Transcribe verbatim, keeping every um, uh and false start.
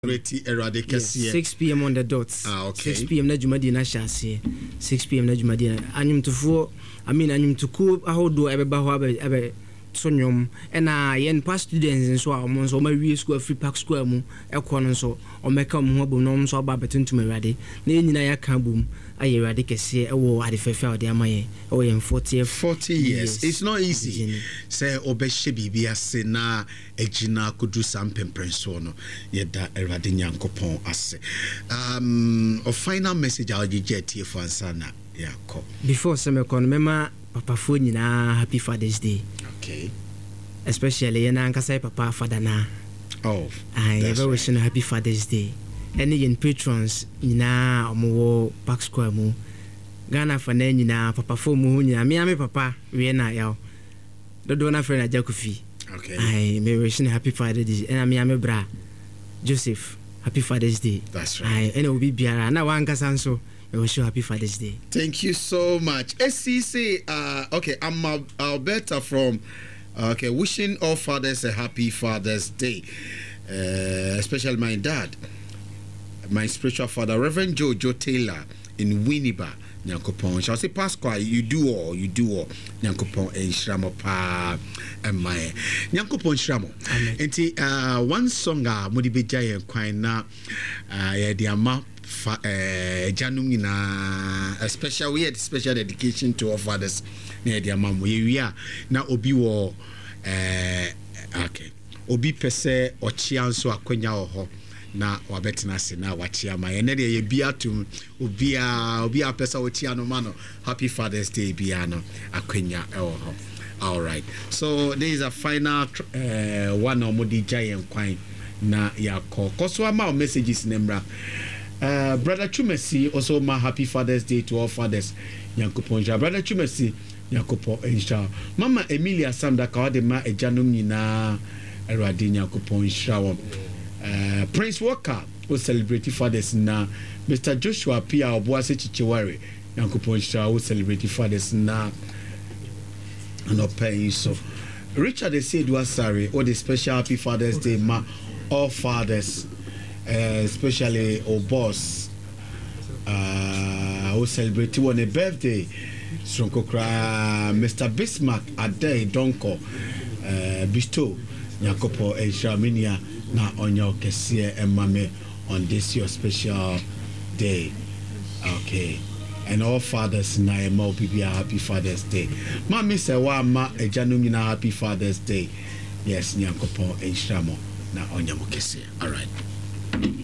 six p.m. on the dots. Ah, okay. six p.m. na jumadi na shase. six p.m. na jumadi na anyum to fo. I mean anyum to ko ahodo ebeba ho abe ebe sonyom ena yen past students nso a omo nso ma school free park school mu ekọ no nso omeka mo ho bom no nso aba betuntum awade na enyina ya ka bom aye awade kese ewo ade fefe ode amaye ewo yen forty forty years. It's not easy. Say obehye bibi ase na ejina kudu sampemprenso no yeda awade nyankopon ase. Um a final message I'll get here for ansana yakọ. Before some kon mema papa fo nyina happy Father's Day. Okay. Especially yena ankasa papa father na. Oh. I ever wish you happy Father's Day. Any in patrons nyina omo Park Square mu. Ghana fa na nyina papa fo mu nyina me ame papa we na yaw. Dodo na friend Ajakufi. Okay. I me wish you happy Father's Day. And me ame bra Joseph happy Father's Day. That's right. I ene obi biara na wankasa nso I wish you happy Father's Day. Thank you so much. S C C, uh, okay, I'm Al- Alberta from, uh, okay, wishing all fathers a happy Father's Day. Uh, especially my dad, my spiritual father, Reverend Joe, Joe Taylor in Winneba, Nyankopon. Shall say, Pascal, you do all, you do all. Nyankopon and Shramo Pa and my Nyankopon Shramo. And uh, one song, uh, Modibeja and Quina, uh, yeah, the amount. Fa, uh, Janum na a special we had special dedication to our fathers near their mom. We are now Obi wo uh, okay. Obi pese or chianso akwenya oho na wabetena se na wachia ma ene de ye bia tum obi a obi a pesa ochia no mano. Happy Father's Day biano akwenya oho. All right. So there is a final uh, one omodi giant kwine na yakọ. Koso ama messages nembra. Uh, Brother Chumesi also my happy Father's Day to all fathers. Nyankopon. Brother Chumesi, Nyankopon insha. Mama Emilia Samda kawade ma ejanum nyina erade Nyankopon insha. Uh, Prince Walker will celebrate fathers na. Mister Joshua Pia Obuase Chichiware Nyankopon insha will celebrate fathers na. No pay so. Richard said was sorry or the special happy Father's Day ma all fathers. Uh, especially our boss uh, who celebrated on a birthday Mister Bismarck Ade Donko uh, Bisto Nyakopo and Sharminia na onyo kesie emame on this your special day. Okay. And all fathers na emo bibi happy Father's Day. Mami se wa ma ejanum na happy Father's Day. Yes, Nyakopo and Shamo na onyo kesie. All right.